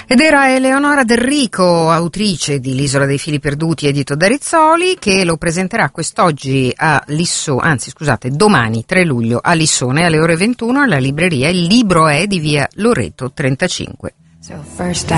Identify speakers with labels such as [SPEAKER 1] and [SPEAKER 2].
[SPEAKER 1] Ed era Eleonora Del Rico, autrice di L'isola dei fili perduti, edito da Rizzoli, che lo presenterà quest'oggi a domani 3 luglio a Lissone alle ore 21 alla libreria Il Libro È di via Loreto 35.
[SPEAKER 2] So first I